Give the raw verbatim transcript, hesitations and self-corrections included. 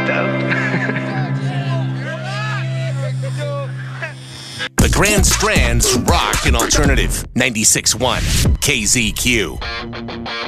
The Grand Strand's Rock and Alternative ninety-six point one K Z Q.